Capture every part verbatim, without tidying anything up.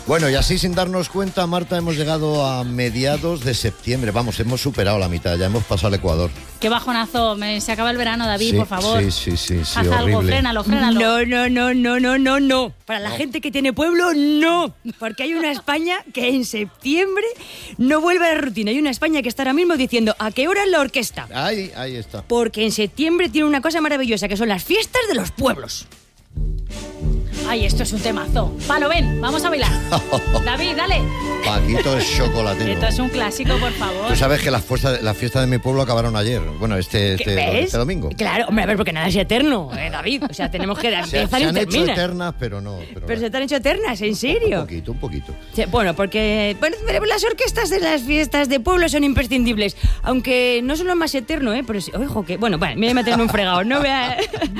Bueno, y así sin darnos cuenta, Marta, hemos llegado a mediados de septiembre. Vamos, hemos superado la mitad, ya hemos pasado al Ecuador. Qué bajonazo, me, se acaba el verano, David, sí, por favor. Sí, sí, sí, sí, Haz algo, horrible. frénalo, frénalo. No, no, no, no, no, no, no. Para la no. gente que tiene pueblo, no. Porque hay una España que en septiembre no vuelve a la rutina. Hay una España que está ahora mismo diciendo ¿a qué hora es la orquesta? Ahí, ahí está. Porque en septiembre tiene una cosa maravillosa, que son las fiestas de los pueblos. Ay, esto es un temazo. Palo, ven, vamos a bailar. David, dale. Paquito es chocolatero. Esto es un clásico, por favor. Tú sabes que las fiestas la fiesta de mi pueblo acabaron ayer. Bueno, este, este, este domingo. Claro, hombre, a ver, porque nada es eterno, eh, David. O sea, tenemos que dar se, empiezan se y han terminan. hecho eternas, pero no. Pero, pero se te han hecho eternas, ¿en serio? Un poquito, un poquito. Sí, bueno, porque bueno, las orquestas de las fiestas de pueblo son imprescindibles. Aunque no son lo más eterno, ¿eh? Pero sí, ojo, que... Bueno, vale, me voy a meterme un fregado. No voy a...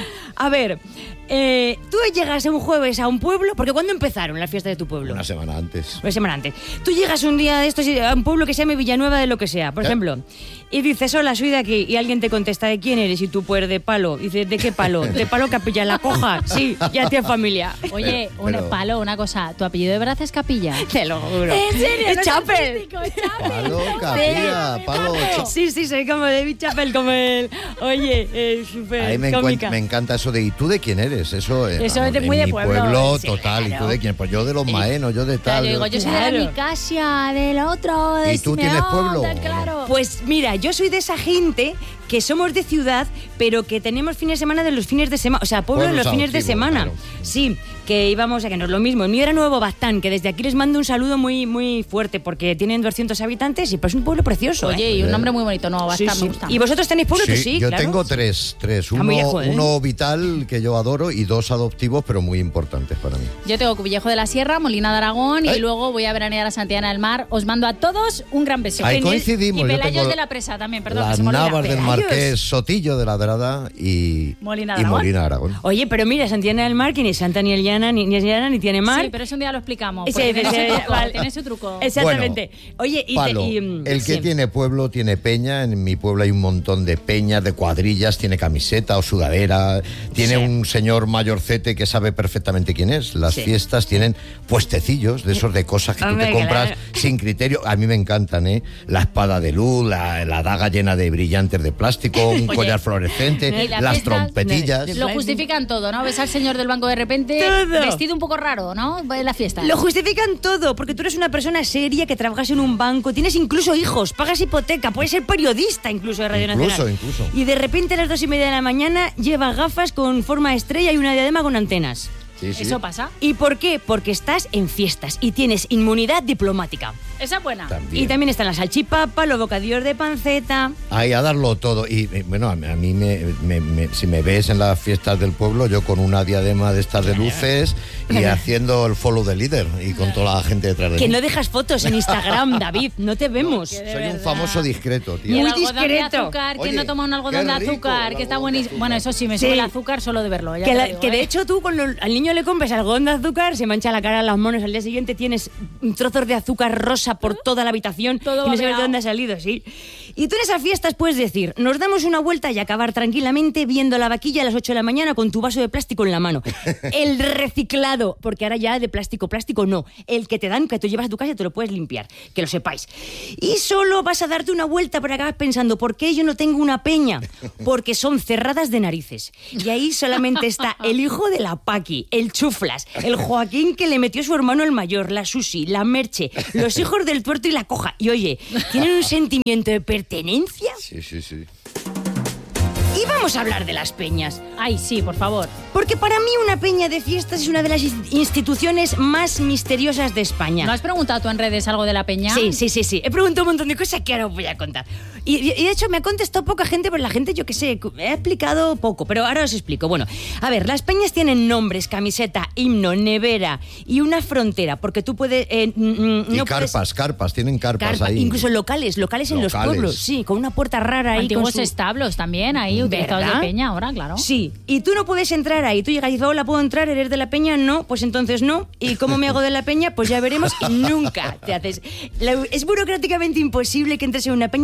a ver... Eh, tú llegas un jueves a un pueblo, porque ¿cuándo empezaron las fiestas de tu pueblo? Una semana antes. Una semana antes. Tú llegas un día de estos a un pueblo que se llame Villanueva de lo que sea, por ¿Eh? ejemplo, y dices, hola, soy de aquí, y alguien te contesta, ¿de quién eres? Y tú, pues, de Palo. Y dices, ¿de qué Palo? ¿De Palo Capilla? ¿La Coja? Sí, ya tienes familia. Oye, pero, un Palo, una cosa, ¿tu apellido de verdad es Capilla? Te lo juro. ¿En serio? Es ¿No Chapel. Palo Capilla, Palo Chapel. Sí, sí, soy como David Chapel, como él. Oye, eh, súper me cómica. Me encanta eso de, ¿y tú de quién eres? Eso, eh, eso vamos, es de muy de mi pueblo. pueblo Sí, total. claro. ¿Y tú de quién? Pues yo de los maenos, yo de tal. Yo digo, yo soy claro. de la Micasia, del otro, de ¿Y tú Simeón, tienes pueblo? Tal, claro. Pues mira, yo soy de esa gente que somos de ciudad, pero que tenemos fines de semana de los fines de semana, o sea, pueblo de los fines de semana. Claro. Sí, que íbamos, a que no es lo mismo. El mío era Nuevo Baztán, que desde aquí les mando un saludo muy muy fuerte, porque tienen doscientos habitantes y pues es un pueblo precioso. Oye, ¿eh? y un nombre muy bonito, Nuevo Baztán, sí, sí. me gusta. ¿Y vosotros tenéis pueblo? Sí, Tú sí, yo claro. tengo tres, tres. Uno, viejo, ¿eh? uno vital, que yo adoro, y dos adoptivos, pero muy importantes para mí. Yo tengo Cubillejo de la Sierra, Molina de Aragón, ¿Eh? y luego voy a veranear a Santillana del Mar. Os mando a todos un gran beso. Ahí coincidimos. Y yo Pelayos tengo de la Presa también, perdón. Las que se me olvida. Navas del Pelayos. Marqués, Sotillo de la Drada y Molina de y Aragón. Molina de Aragón. Oye, pero mira, Santillana del Mar, que ni Santa ni Llana, ni, ni es llana, ni tiene mar. Sí, pero eso un día lo explicamos. Sí, Tiene, sí, su truco, vale. tiene su truco. Exactamente. Bueno, Oye, y, Palo, te, y el que sí. tiene pueblo tiene peña. En mi pueblo hay un montón de peñas, de cuadrillas, tiene camiseta o sudadera, tiene Sí. un señor mayorcete que sabe perfectamente quién es. Las Sí. fiestas tienen puestecillos de esos de cosas que Hombre, tú te compras claro. sin criterio. A mí me encantan, ¿eh? La espada de luz, la, la daga llena de brillantes de plástico, un Oye, collar fluorescente, y las las fiestas trompetillas. de- Lo justifican todo, ¿no? Ves al señor del banco de repente Todo. vestido un poco raro, ¿no? En la fiesta. Lo justifican todo, porque tú eres una persona seria que trabajas en un banco, tienes incluso hijos, pagas hipoteca, puedes ser periodista incluso de Radio Incluso, Nacional. incluso. Y de repente a las dos y media de la mañana lleva gafas con forma de estrella y una diadema con antenas. Sí, sí. Eso pasa. ¿Y por qué? Porque estás en fiestas y tienes inmunidad diplomática. Esa es buena. También. Y también están las salchipapa, los bocadillos de panceta. Ahí a darlo todo. Y eh, bueno, a mí, a mí me, me- me- si me ves en las fiestas del pueblo, yo con una diadema de estas de luces y haciendo el follow de líder y con toda la gente detrás de Que mí. no dejas fotos en Instagram, David, no te vemos. que de Soy un verdad. famoso discreto, Y tío. el Muy algodón discreto. de azúcar, ¿quién Oye, no toma un algodón qué de rico, azúcar? el Que está algodón de buenísimo. azúcar. Bueno, eso sí, me Sí. sube el azúcar solo de verlo. ya Que, te la- lo digo, que de ¿eh? hecho tú cuando al niño le compras algodón de azúcar se mancha la cara a las manos, al día siguiente tienes trozos de azúcar rosa por toda la habitación Todo y no sabes de babeado. dónde ha salido, sí. Y tú en esas fiestas puedes decir, nos damos una vuelta y acabar tranquilamente viendo la vaquilla a las ocho de la mañana con tu vaso de plástico en la mano. El reciclado, porque ahora ya de plástico, plástico no, el que te dan, que tú llevas a tu casa y te lo puedes limpiar, que lo sepáis. Y solo vas a darte una vuelta para acabar pensando, ¿por qué yo no tengo una peña? Porque son cerradas de narices. Y ahí solamente está el hijo de la Paqui, el Chuflas, el Joaquín que le metió su hermano el mayor, la Susi, la Merche, los hijos del Tuerto y la Coja. Y oye, tienen un sentimiento de pertenencia. Sí, sí, sí. Y vamos a hablar de las peñas. Ay, sí, por favor. Porque para mí una peña de fiestas es una de las instituciones más misteriosas de España. ¿No has preguntado tú en redes algo de la peña? Sí, sí, sí, sí. He preguntado un montón de cosas que ahora os voy a contar. Y, y- y de hecho me ha contestado poca gente, pero la gente, yo qué sé, he explicado poco, pero ahora os explico. Bueno, a ver, las peñas tienen nombres, camiseta, himno, nevera y una frontera, porque tú puedes... eh, mm, mm, Y no carpas, puedes- carpas, tienen carpas Carpa, ahí. incluso locales, locales en los Locales. pueblos, sí, con una puerta rara ahí. Antiguos con su- establos también, ahí utilizados de ¿Verdad? peña ahora, claro. Sí, y tú no puedes entrar ahí. Tú llegas y dices, hola, ¿puedo entrar? ¿Eres de la peña? No, pues entonces no. ¿Y cómo me hago de la peña? Pues ya veremos. Y nunca te haces... La- es burocráticamente imposible que entres en una peña, lo tengo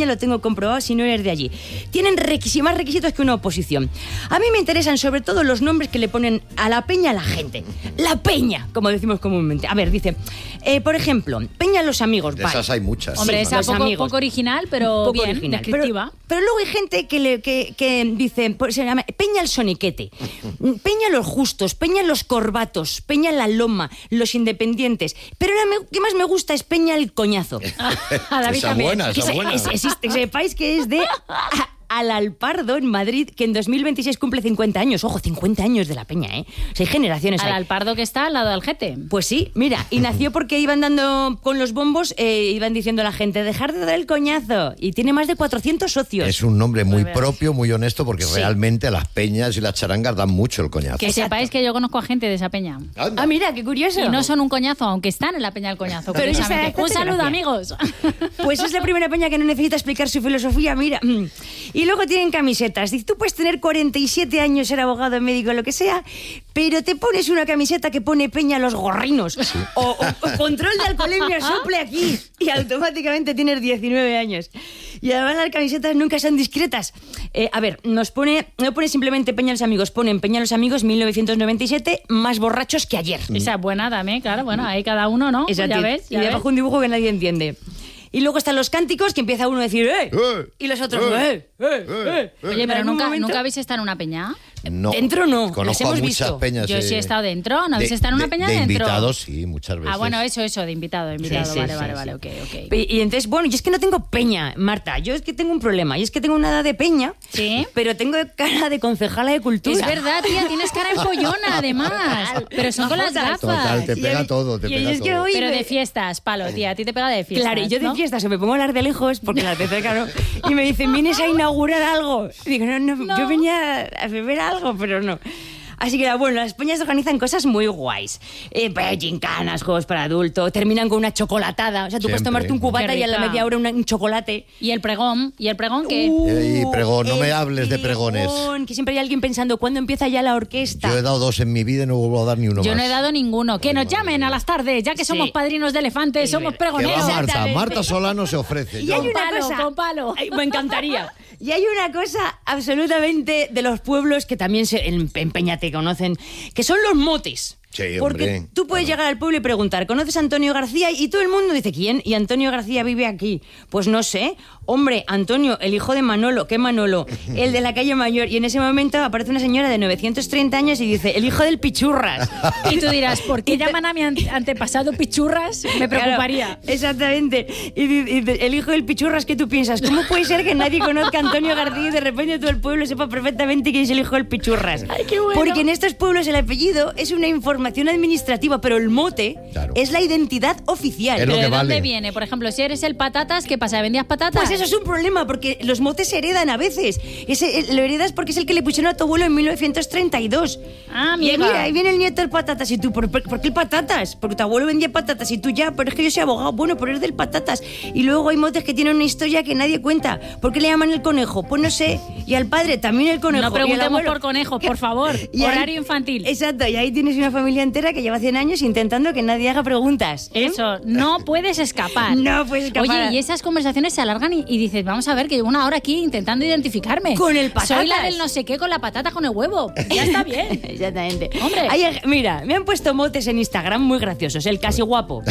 comprobado si no eres de allí. Tienen requis- más requisitos que una oposición. A mí me interesan sobre todo los nombres que le ponen a la peña a la gente. La peña, como decimos comúnmente. A ver, dice, eh, por ejemplo, peña los amigos. De vale. esas hay muchas. Hombre, Sí, esa los poco, amigos. poco original, pero Poco bien, original. descriptiva. Pero, pero luego hay gente que, le, que, que dice, pues, se llama Peña el Soniquete, Peña los Justos, Peña los Corbatos, Peña la Loma, los Independientes. Pero la me- que más me gusta es Peña el Coñazo. A David Esa también. buena, Que esa se- buena. es- existe- sepáis que es de a- Alalpardo en Madrid, que en dos mil veintiséis cumple cincuenta años. Ojo, cincuenta años de la peña, ¿eh? O sea, hay generaciones Al ahí. Alpardo que está al lado del Jete. Pues sí, mira, y nació porque iban dando con los bombos, eh, iban diciendo a la gente, dejar de dar el coñazo. Y tiene más de cuatrocientos socios. Es un nombre muy Pues veas. propio, muy honesto, porque Sí. realmente las peñas y las charangas dan mucho el coñazo. Que Exacto. sepáis que yo conozco a gente de esa peña. Anda. Ah, mira, qué curioso. Y no son un coñazo, aunque están en la peña del coñazo. Pero curiosamente. esa- esa Un te saludo, gracia. amigos. Pues es la primera peña que no necesita explicar su filosofía, mira. Y luego tienen camisetas. Dice, tú puedes tener cuarenta y siete años, ser abogado, médico, lo que sea, pero te pones una camiseta que pone Peña los gorrinos. O, o- o control de alcoholemia, sople aquí. Y automáticamente tienes diecinueve años. Y además las camisetas nunca son discretas. Eh, a ver, nos pone, no pone simplemente Peña los Amigos, ponen Peña los Amigos mil novecientos noventa y siete, más borrachos que ayer. Esa es buena también, claro. Bueno, ahí cada uno, ¿no? Pues Exacto. ya ves. Y ya ves. debajo un dibujo que nadie entiende. Y luego están los cánticos, que empieza uno a decir ¡eh! ¡Eh! Y los otros ¡eh! ¡eh! ¡eh! Oye, En pero algún nunca, momento- nunca habéis estado en una peña. No. Dentro no, les Conozco hemos a muchas visto. peñas. Yo eh, sí he estado dentro. ¿No habéis de- estado en una de- peña de dentro? invitados, sí, muchas veces. Ah, bueno, eso, eso, de invitado, de invitado. Sí, sí, vale, sí, vale, sí. vale, ok, ok. Y, y entonces, bueno, yo es que no tengo peña, Marta. Yo es que tengo un problema. Y es que tengo una edad de peña, ¿Sí? pero tengo cara de concejala de cultura. Es verdad, tía, tienes cara de pollona, además. Pero son con las gafas. Total, te Y pega el- todo, te y pega es que todo. hoy- Pero me- de fiestas, palo, tía. A ti te pega de fiestas. Claro, y yo de ¿no? fiestas o me pongo a hablar de lejos, porque las de cerca no. Y me dicen, ¿vienes a inaugurar algo? Y digo, no, no, No. yo venía a beber algo, pero no. Así que, bueno, las peñas organizan cosas muy guays. Eh, pues, gincanas, juegos para adultos, terminan con una chocolatada. O sea, tú puedes Siempre. tomarte un cubata Qué y a la rica. media hora una- un chocolate. Y el pregón, ¿y el pregón qué? Eh, y pregón, no me el hables de pregones. pregón, que siempre hay alguien pensando, ¿cuándo empieza ya la orquesta? Yo he dado dos en mi vida y no vuelvo a dar ni uno Yo más. no he dado ninguno. Que nos llamen a las tardes, ya que somos Sí. padrinos de elefantes, Es somos verdad. Que pregoneros. va Marta, Exactamente. Marta Solano se ofrece. Y Yo- hay Con una palo, cosa, con palo. Ay, me encantaría. Y hay una cosa absolutamente de los pueblos que también se, en, en Peña te conocen, que son los motes. Sí, Porque hombre. tú puedes llegar al pueblo y preguntar, ¿conoces a Antonio García? Y todo el mundo dice, ¿quién? Y Antonio García vive aquí. Pues no sé. Hombre, Antonio, el hijo de Manolo. ¿Qué Manolo? El de la calle Mayor. Y en ese momento aparece una señora de novecientos treinta años y dice, el hijo del Pichurras. Y tú dirás, ¿por qué llaman a mi ante- antepasado pichurras? Me preocuparía. Claro, exactamente. Y, di- y di- el hijo del Pichurras, ¿qué tú piensas? ¿Cómo puede ser que nadie conozca a Antonio García y de repente todo el pueblo sepa perfectamente quién es el hijo del Pichurras? Ay, qué bueno. Porque en estos pueblos el apellido es una información administrativa, pero el mote Claro. es la identidad oficial. Es lo ¿Pero que de dónde vale. viene? Por ejemplo, si eres el patatas, ¿qué pasa? ¿Vendías patatas? Pues eso es un problema, porque los motes se heredan a veces. Ese, eh, lo heredas porque es el que le pusieron a tu abuelo en mil novecientos treinta y dos. Ah, Y ahí, amiga. mira, ahí viene el nieto del patatas. Y tú, ¿por, por, por qué el patatas? Porque tu abuelo vendía patatas y tú ya, pero es que yo soy abogado. Bueno, pero es del patatas. Y luego hay motes que tienen una historia que nadie cuenta. ¿Por qué le llaman el conejo? Pues no sé. Y al padre también el conejo. No y al preguntemos abuelo- por conejos, por favor. Y ahí- Horario infantil. Exacto, y ahí tienes una familia entera que lleva cien años intentando que nadie haga preguntas. ¿eh? Eso, no puedes escapar. No puedes escapar. Oye, y esas conversaciones se alargan y, y dices, vamos a ver, que llevo una hora aquí intentando identificarme. Con el patatas. Soy la del no sé qué con la patata con el huevo. Ya está bien. Exactamente. Hombre. Hay- mira, me han puesto motes en Instagram muy graciosos. El casi guapo.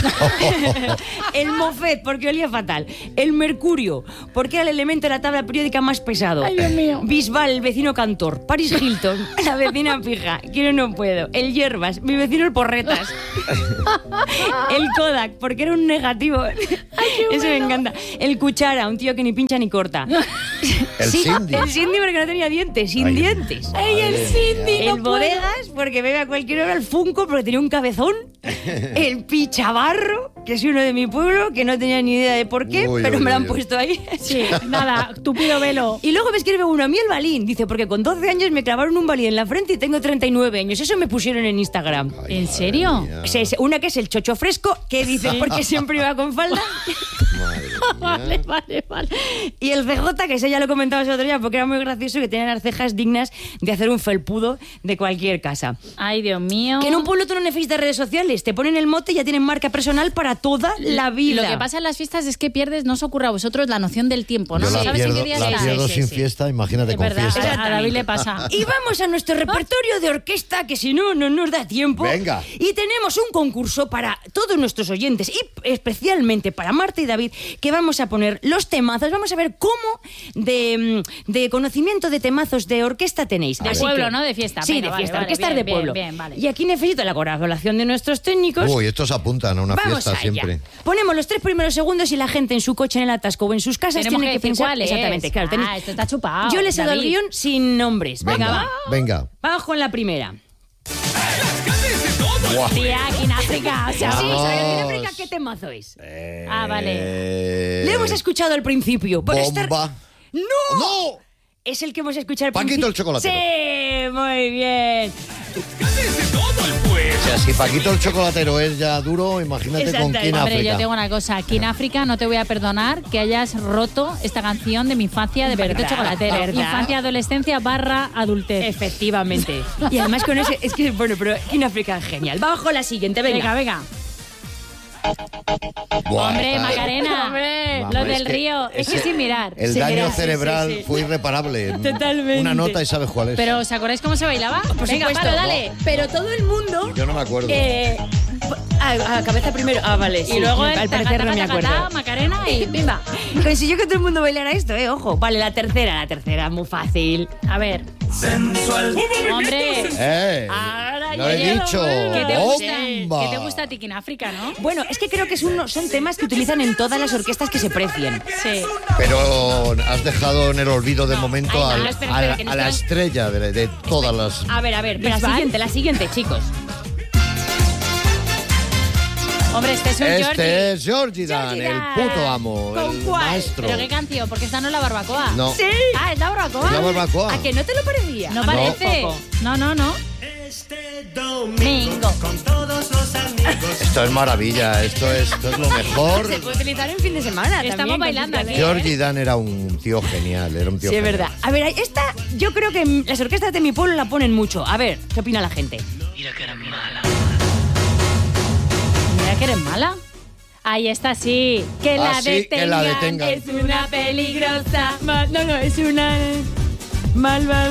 El mofet, porque olía fatal. El mercurio, porque era el elemento de la tabla periódica más pesado. Ay, Dios mío. Bisbal, el vecino cantor. Paris Hilton, la vecina fija. Quiero no puedo. El hierbas, mi vecino el porretas. El Kodak, porque era un negativo. Eso me encanta. El cuchara, un tío que ni pincha ni corta. El Sí, Cindy. El Cindy porque no tenía dientes, sin Ay, dientes. ¡Ay, el Cindy! no El puedo. bodegas, porque bebe a cualquier hora. El Funko, porque tenía un cabezón. El Pichabarro, que es uno de mi pueblo, que no tenía ni idea de por qué, Uy, pero uy, me lo han uy. puesto ahí. Sí, nada, tupido velo. Y luego me escribe uno, a mí el balín. Dice, porque con doce años me clavaron un balín en la frente y tengo treinta y nueve años. Eso me pusieron en Instagram. Ay, ¿En madre serio? mía. O sea, es- una que es el chocho fresco, que dice, porque siempre iba con falda. Madre Vale, vale, vale. Y el C J, que eso ya lo comentaba el otro día porque era muy gracioso, que tenía las cejas dignas de hacer un felpudo de cualquier casa. Ay, Dios mío. Que en un pueblo tú no necesitas redes sociales, te ponen el mote y ya tienen marca personal para toda la vida. Lo que pasa en las fiestas es que pierdes, no os ocurre a vosotros, la noción del tiempo, ¿no? Yo la ¿Sabes pierdo, en qué día la estás? pierdo Sí, sí, sin sí. fiesta, imagínate Es con verdad, fiesta. a David le pasa. Y vamos a nuestro repertorio de orquesta, que si no, no nos da tiempo. Venga. Y tenemos un concurso para todos nuestros oyentes y especialmente para Marta y David, que vamos a poner los temazos. Vamos a ver cómo de, de conocimiento de temazos de orquesta tenéis. De Así pueblo, que- ¿no? De fiesta. Sí, Venga, de vale, fiesta. vale, orquestas bien, de pueblo. bien, bien, vale. Y aquí necesito la colaboración de nuestros técnicos. Uy, estos apuntan a una Vamos fiesta allá. siempre. Ponemos los tres primeros segundos y la gente en su coche, en el atasco o en sus casas Tenemos tiene que que, decir pensar cuál es. exactamente. Claro, tenéis- Ah, esto está chupado. Yo les he dado el David. guión sin nombres. Venga, Venga, va. venga. Vamos con la primera. Buah. Tía, aquí en África, o sea, Sí, Vamos. ¿sabes en África qué temazo es? Ah, vale. Eh, Le hemos escuchado al principio. Por estar- Bomba. ¡No! ¡No! Es el que hemos escuchado al Paquito principio. el chocolatero. Sí, muy bien. O sea, si Paquito el chocolatero es ya duro, imagínate con Exactamente. quién Hombre, África. yo tengo una cosa. Aquí en África no te voy a perdonar que hayas roto esta canción de mi infancia de Paquito ¿Verdad? Chocolatero. ¿Verdad? Infancia, adolescencia, barra adultez. Efectivamente. Y además con ese... Es que, bueno, pero en África es genial. Vamos con la siguiente, Venga, venga. venga. Buah, Hombre, está- Macarena. Hombre, Vamos, Lo es del que río. Es que ese- sin mirar. El Sí, daño mira, sí, cerebral sí, sí. fue irreparable. Totalmente. Una nota y sabes cuál es. Pero, ¿os acordáis cómo se bailaba? Por Venga, supuesto. Palo, dale. Pero todo el mundo... Yo no me acuerdo. Eh, a, a cabeza primero. Ah, vale. Sí. Y luego el al parecer no me acuerdo. tacatacatá, Macarena y pimba. Consiguió que todo el mundo bailara esto, eh, ojo. Vale, la tercera, la tercera, muy fácil. A ver. Hombre. ¡Eh! Ahora Lo ya he llego. dicho. ¿Qué te gusta? ¡Bomba! ¿Qué te gusta a ti en África, no? Bueno, es que creo que es uno, son temas que utilizan en todas las orquestas que se precien. Sí. Pero has dejado en el olvido de momento Ay, no, al- espera, a, espera, la- que nos a la quedan- estrella de, de todas las... A ver, a ver, la Bisbal. siguiente, la siguiente, chicos. Hombre, este es un Este Georgie. es Georgie Dan, Georgie el Dan. puto amo, ¿Con el cuál? maestro. ¿Pero qué canción? Porque esta no es la barbacoa. No. Sí. Ah, ¿es la barbacoa? Es la barbacoa. ¿A que no te lo parecía? No A mí parece. tampoco. No, no, no. Este domingo Mingo. con todos los amigos. Esto es maravilla, esto es, esto es lo mejor. Se puede utilizar en fin de semana. Estamos también, con bailando sus aquí. canciones. Georgie Dan era un tío genial, era un tío Sí, es genial. verdad. A ver, esta yo creo que mm, las orquestas de mi pueblo la ponen mucho. A ver, ¿qué opina la gente? Mira que eres mala. Ahí está, sí. Que Ah, la sí, detengan. que la detengan. Es una peligrosa. ma- No, no, es una malvada.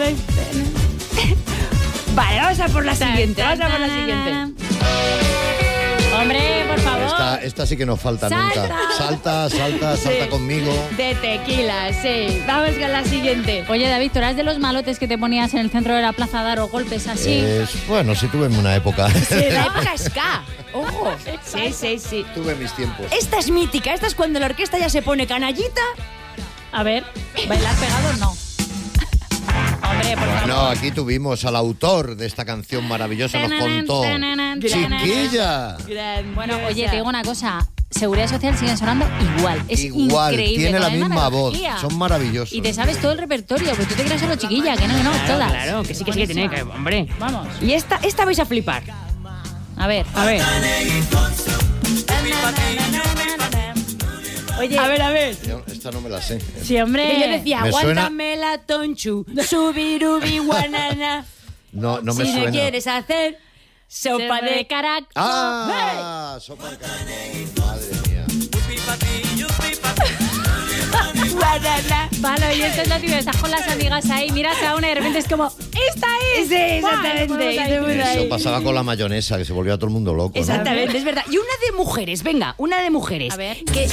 Vale, vamos a por la siguiente. Vamos a por la siguiente. Hombre, por favor. Esta, esta sí que nos falta Salta. nunca. Salta, salta, salta Sí. conmigo. De tequila, sí. Vamos con la siguiente. Oye, David, ¿tú eras de los malotes que te ponías en el centro de la plaza a dar o golpes así? Es- bueno, sí tuve una época. De la época ska. Ojo. Sí, sí, sí. tuve mis tiempos. Esta es mítica. Esta es cuando la orquesta ya se pone canallita. A ver, ¿bailar pegado no? Hombre, por favor. Bueno, aquí tuvimos al autor de esta canción maravillosa, nos contó. ¡Chiquilla! Bueno, oye, te digo una cosa. Seguridad Social sigue sonando igual. Es Igual, increíble. tiene con la misma misma voz. melodía. Son maravillosos. Y te sabes todo el repertorio, pero tú te crees solo chiquilla, que no, que no, todas. Claro, que sí, que sí, que tiene que. Hombre. Vamos. Y esta, esta vais a flipar. A ver. A ver. Oye, A ver, a ver. Yo esta no me la sé. sí, hombre. Que yo decía, Me suena- aguántame la tonchu, subirubi guanana. No, no me si suena. me quieres hacer sopa de carac. ¡Ah! Sopa de caracol. Madre mía. guanana. Vale, y esto es lo típico, estás con las amigas ahí, miras a una y de repente es como, ¡esta es! Sí, exactamente. Vale, y pues todo el mundo ahí. Eso pasaba con la mayonesa, que se volvió a todo el mundo loco, ¿no? Exactamente, es verdad. Y una de mujeres, venga, una de mujeres. A ver. Que...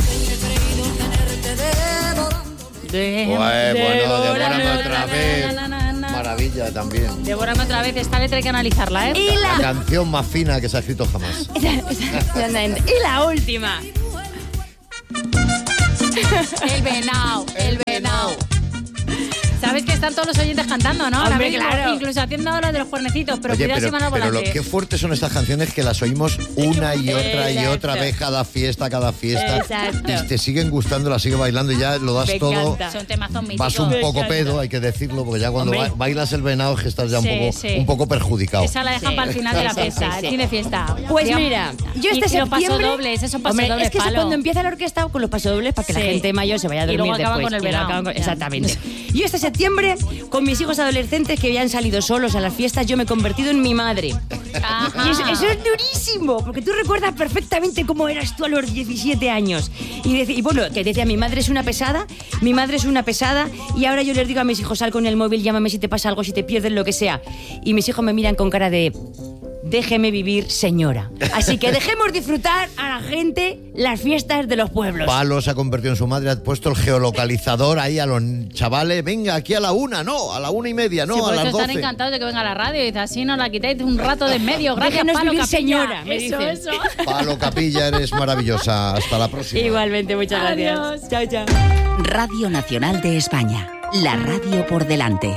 Pues, bueno, devórame otra vez. Na, na, na, na. Maravilla también. Devórame otra vez, esta letra hay que analizarla, ¿eh? Y La la... canción más fina que se ha escrito jamás. y la última. El venao, el venao. Sabes que están todos los oyentes cantando, ¿no? Ahora Hombre, mismo, claro. incluso haciendo lo de los cuernecitos, pero Oye, cuidado pero, si van al pero lo volante. que fuertes son estas canciones que las oímos una y otra y Exacto. otra vez, cada fiesta, cada fiesta. Exacto. Y te siguen gustando, las sigue bailando y ya lo das Me todo. encanta. Son temazos míticos. Vas un Me poco encanta. pedo, hay que decirlo, porque ya cuando Hombre. ba- bailas el venado es que estás ya un Sí, poco, sí. un poco perjudicado. Esa la dejan Sí, para el final sí, de la sí, fiesta, sí, sí. el fin de fiesta. Pues Digamos- mira, yo este y, y los septiembre... pasodobles, esos pasodobles, Hombre, es que eso palo. cuando empieza la orquesta con los pasodobles para que la Sí. gente mayor se vaya a Y dormir luego acaban después. con el y luego verano. acaban con- Ya. Exactamente. Yo este septiembre, con mis hijos adolescentes que habían salido solos a las fiestas, yo me he convertido en mi madre. Ajá. Y eso, eso es durísimo, porque tú recuerdas perfectamente cómo eras tú a los diecisiete años. Y, dec- y bueno, que decía, mi madre es una pesada, mi madre es una pesada, y ahora yo les digo a mis hijos, sal con el móvil, llámame si te pasa algo, si te pierdes, lo que sea. Y mis hijos me miran con cara de... Déjeme vivir, señora. Así que dejemos disfrutar a la gente las fiestas de los pueblos. Palo se ha convertido en su madre, ha puesto el geolocalizador ahí a los chavales. Venga, aquí a la una, no, a la una y media, no, Sí, a por eso las están doce. encantados de que venga a la radio y dice, así nos la quitáis un rato de en medio. Gracias, Déjenos Palo vivir, Capilla. señora, me Eso, dicen. eso. Palo Capilla, eres maravillosa. Hasta la próxima. Igualmente, muchas Adiós. gracias. Chao, chao. Radio Nacional de España. La radio por delante.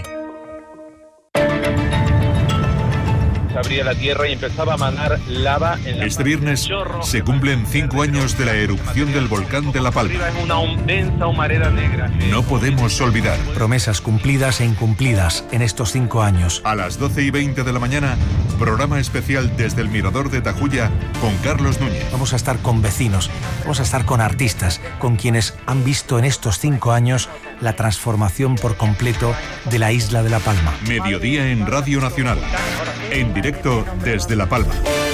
Se abría la tierra y empezaba a manar lava en la Este viernes se cumplen cinco años de la erupción del volcán de La Palma. Arriba en una densa humareda negra. No podemos olvidar. Promesas cumplidas e incumplidas en estos cinco años. A las doce y veinte de la mañana, programa especial desde el Mirador de Tajuya con Carlos Núñez. Vamos a estar con vecinos, vamos a estar con artistas, con quienes han visto en estos cinco años la transformación por completo de la isla de La Palma. Mediodía en Radio Nacional. En directo desde La Palma.